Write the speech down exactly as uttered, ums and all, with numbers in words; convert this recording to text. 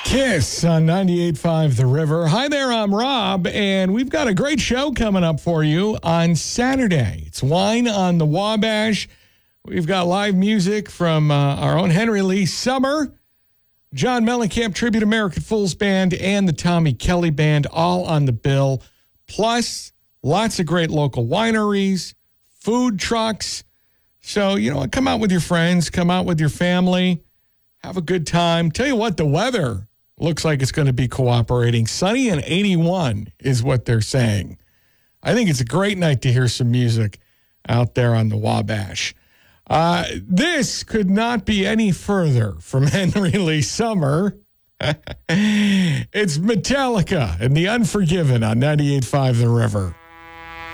Kiss on ninety-eight point five The River. Hi there, I'm Rob, and we've got a great show coming up for you on Saturday. It's Wine on the Wabash. We've got live music from uh, our own Henry Lee Summer, John Mellencamp Tribute American Fools Band, and the Tommy Kelly Band, all on the bill. Plus, lots of great local wineries, food trucks. So, you know, come out with your friends, come out with your family, have a good time. Tell you what, the weather looks like it's going to be cooperating. Sunny and eighty-one is what they're saying. I think it's a great night to hear some music out there on the Wabash. Uh, this could not be any further from Henry Lee Summer. It's Metallica and The Unforgiven on ninety-eight point five The River.